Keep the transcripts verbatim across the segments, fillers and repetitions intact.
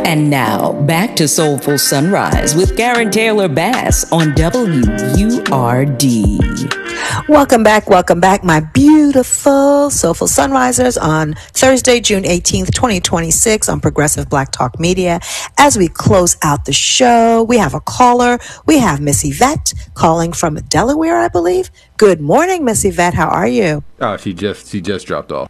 And now, back to Soulful Sunrise with Karen Taylor Bass on W U R D. Welcome back, welcome back, my beautiful Soulful Sunrisers on Thursday, June eighteenth, twenty twenty-six on Progressive Black Talk Media. As we close out the show, we have a caller. We have Miss Yvette calling from Delaware, I believe. Good morning, Miss Yvette. How are you? Oh, she just she just dropped off.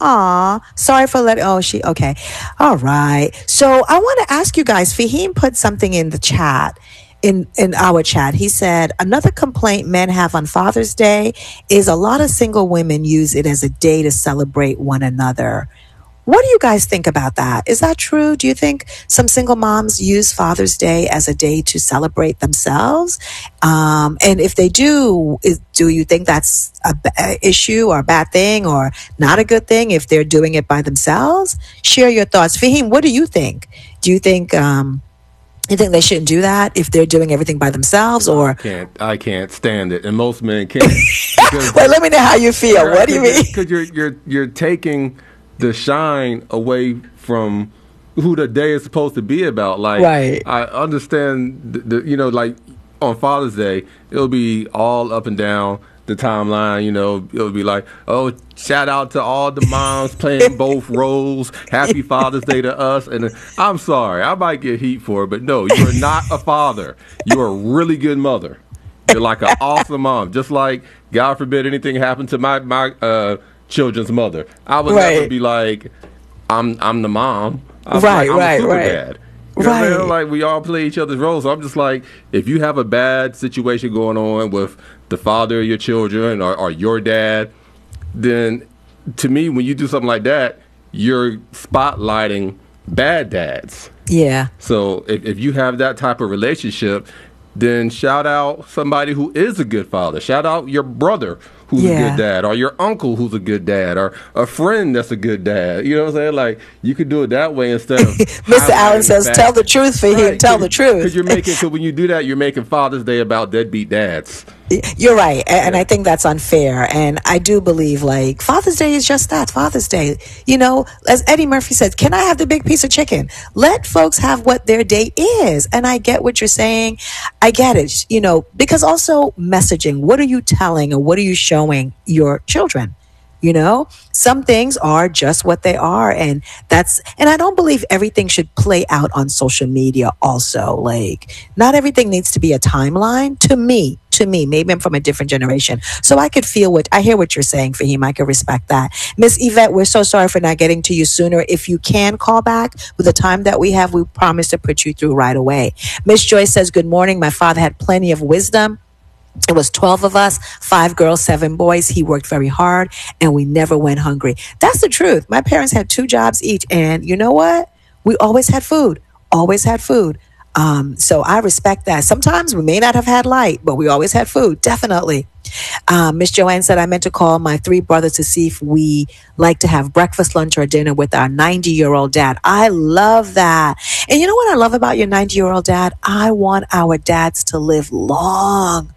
Aw, sorry for letting, oh, she, okay. All right. So I want to ask you guys, Fahim put something in the chat, in, in our chat. He said, another complaint men have on Father's Day is a lot of single women use it as a day to celebrate one another. What do you guys think about that? Is that true? Do you think some single moms use Father's Day as a day to celebrate themselves? Um, and if they do, is, do you think that's a, a issue or a bad thing or not a good thing if they're doing it by themselves? Share your thoughts. Fahim, what do you think? Do you think um, you think they shouldn't do that if they're doing everything by themselves? Or I can't, I can't stand it, and most men can't. Wait, let me know how you feel. What do you mean? Because you're you're you're taking the shine away from who the day is supposed to be about. Like, right. I understand, the, the, you know, like on Father's Day, it'll be all up and down the timeline. You know, it'll be like, oh, shout out to all the moms playing both roles. Happy Father's Day to us. And I'm sorry, I might get heat for it, but no, you're not a father. You're a really good mother. You're like an awesome mom. Just like, God forbid anything happened to my my. Uh, children's mother. I would right. never be like, I'm I'm the mom. I'm right, like, I'm right, a super right. dad. You know right. what I mean? Like, we all play each other's roles. So I'm just like, if you have a bad situation going on with the father of your children or, or your dad, then to me, when you do something like that, you're spotlighting bad dads. Yeah. So if, if you have that type of relationship, then shout out somebody who is a good father. Shout out your brother who's yeah. a good dad, or your uncle who's a good dad, or a friend that's a good dad. You know what I'm saying? Like, you could do it that way instead of Mister Allen says, back. Tell the truth for right. him. Tell the truth. Because you're making, so when you do that, you're making Father's Day about deadbeat dads. You're right. And yeah. I think that's unfair. And I do believe, like, Father's Day is just that, Father's Day. You know, as Eddie Murphy said, can I have the big piece of chicken? Let folks have what their day is. And I get what you're saying. I get it, you know, because also messaging. What are you telling or what are you showing your children? You know, some things are just what they are. And that's, and I don't believe everything should play out on social media also. Like, not everything needs to be a timeline to me, to me. Maybe I'm from a different generation. So I could feel what, I hear what you're saying, Fahim. I could respect that. Miss Yvette, we're so sorry for not getting to you sooner. If you can call back with the time that we have, we promise to put you through right away. Miss Joyce says, good morning. My father had plenty of wisdom. It was twelve of us, five girls, seven boys. He worked very hard and we never went hungry. That's the truth. My parents had two jobs each. And you know what? We always had food, always had food. Um, so I respect that. Sometimes we may not have had light, but we always had food. Definitely. Um, Miss Joanne said, I meant to call my three brothers to see if we like to have breakfast, lunch, or dinner with our ninety-year-old dad. I love that. And you know what I love about your ninety-year-old dad? I want our dads to live long.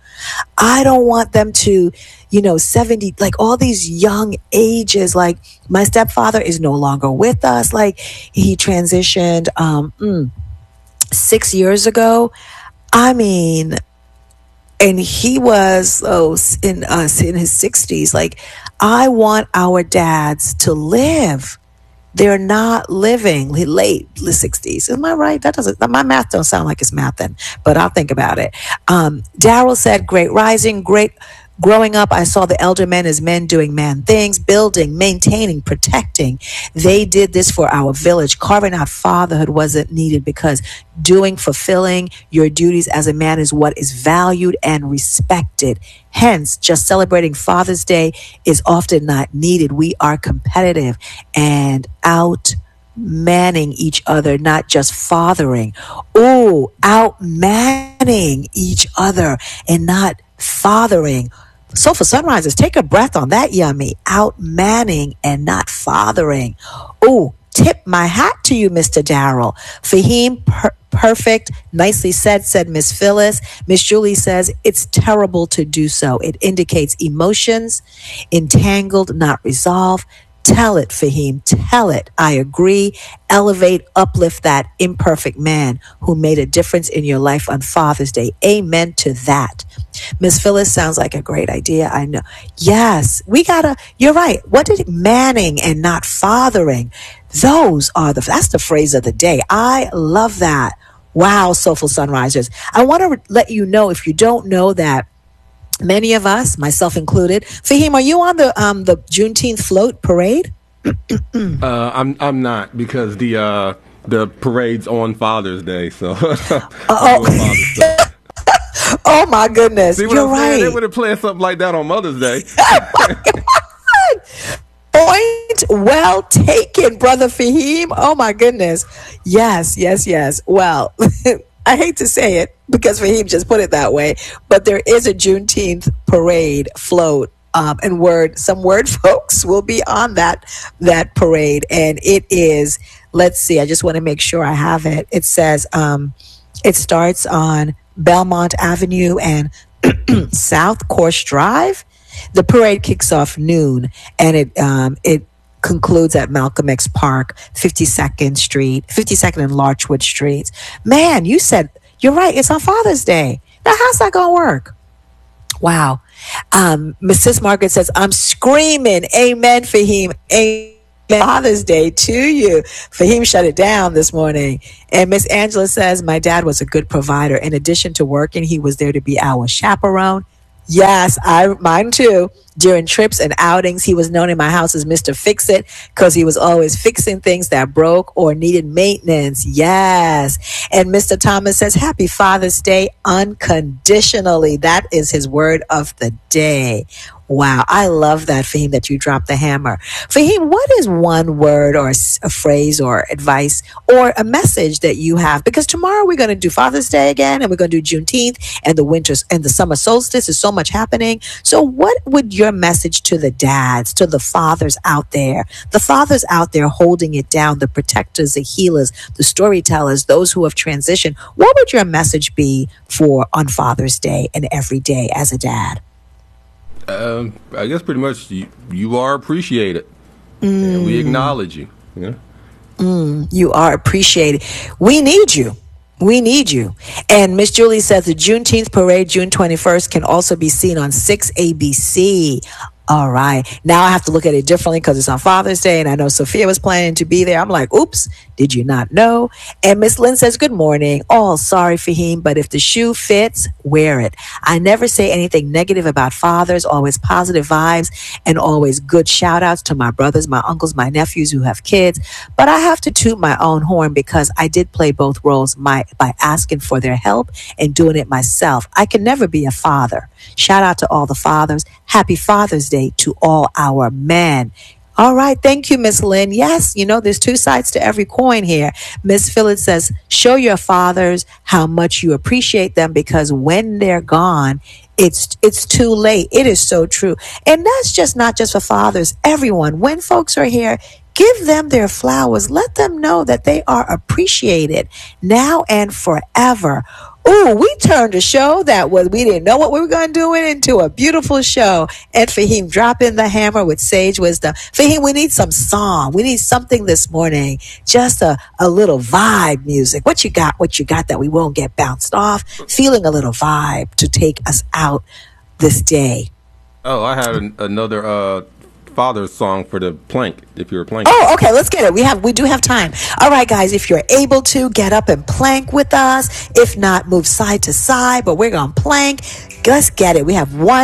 I don't want them to, you know, seventy, like all these young ages. Like, my stepfather is no longer with us. Like, he transitioned um, mm, six years ago. I mean, and he was oh, in, uh, in his sixties. Like, I want our dads to live. They're not living late sixties. Am I right? That doesn't, my math don't sound like it's mathing, but I'll think about it. Um, Daryl said, great rising, great. Growing up, I saw the elder men as men doing man things, building, maintaining, protecting. They did this for our village. Carving out fatherhood wasn't needed because doing, fulfilling your duties as a man is what is valued and respected. Hence, just celebrating Father's Day is often not needed. We are competitive and out manning each other, not just fathering. Ooh, out manning each other and not fathering. So for sunrisers, take a breath on that, yummy. Out manning and not fathering. Ooh, tip my hat to you, Mister Darrell. Fahim, per- perfect. Nicely said, said Miss Phyllis. Miss Julie says, it's terrible to do so. It indicates emotions, entangled, not resolved. Tell it, Fahim. Tell it. I agree. Elevate, uplift that imperfect man who made a difference in your life on Father's Day. Amen to that. Miss Phyllis, sounds like a great idea. I know. Yes, we gotta, you're right. What did manning and not fathering? Those are the, that's the phrase of the day. I love that. Wow, Soulful Sunrisers. I want to let you know, if you don't know, that many of us, myself included, Fahim, are you on the um the Juneteenth float parade? uh, I'm I'm not, because the uh, the parade's on Father's Day, so. Oh, oh my goodness! See what You're I'm right. saying? They would have planned something like that on Mother's Day. Oh my God! Point well taken, brother Fahim. Oh my goodness! Yes, yes, yes. Well, I hate to say it because Fahim just put it that way, but there is a Juneteenth parade float. Um, and word, some word folks will be on that that parade, and it is. Let's see. I just want to make sure I have it. It says um, it starts on Belmont Avenue and South Course Drive. The parade kicks off noon, and it um, it concludes at Malcolm X Park, fifty-second Street, fifty-second and Larchwood Streets. Man, you said you're right. It's on Father's Day. Now, how's that gonna work? Wow. Um, Missus Margaret says, I'm screaming. Amen, Fahim. Amen. Father's Day to you. Fahim shut it down this morning. And Miss Angela says, my dad was a good provider. In addition to working, he was there to be our chaperone. Yes, I mine too. During trips and outings, he was known in my house as Mister Fix-It because he was always fixing things that broke or needed maintenance. Yes. And Mister Thomas says, happy Father's Day unconditionally. That is his word of the day. Wow, I love that, Fahim, that you dropped the hammer. Fahim, what is one word or a phrase or advice or a message that you have? Because tomorrow we're going to do Father's Day again, and we're going to do Juneteenth and the winters and the summer solstice. There's so much happening. So what would your message to the dads, to the fathers out there, the fathers out there holding it down, the protectors, the healers, the storytellers, those who have transitioned, what would your message be for on Father's Day and every day as a dad? Um, I guess pretty much you, you are appreciated, mm. and we acknowledge you. Yeah, mm, you are appreciated. We need you. We need you. And Miss Julie says the Juneteenth parade, June twenty-first, can also be seen on six A B C. All right. Now I have to look at it differently because it's on Father's Day, and I know Sophia was planning to be there. I'm like, oops, did you not know? And Miss Lynn says, good morning. Oh, sorry, Fahim, but if the shoe fits, wear it. I never say anything negative about fathers, always positive vibes and always good shout outs to my brothers, my uncles, my nephews who have kids. But I have to toot my own horn because I did play both roles my, by asking for their help and doing it myself. I can never be a father. Shout out to all the fathers. Happy Father's Day to all our men. All right. Thank you, Miss Lynn. Yes, you know, there's two sides to every coin here. Miss Phyllis says, show your fathers how much you appreciate them because when they're gone, it's it's too late. It is so true. And that's just not just for fathers, everyone. When folks are here, give them their flowers. Let them know that they are appreciated now and forever. Ooh, we turned a show that was, we didn't know what we were going to do it into a beautiful show. And Fahim, drop in the hammer with sage wisdom. Fahim, we need some song. We need something this morning. Just a, a little vibe music. What you got, what you got that we won't get bounced off. Feeling a little vibe to take us out this day. Oh, I had an, another, uh, father's song for the plank, if you're a plank. Oh, okay, let's get it. We have we do have time. All right, guys, if you're able to, get up and plank with us. If not, move side to side, but we're gonna plank. Let's get it. We have one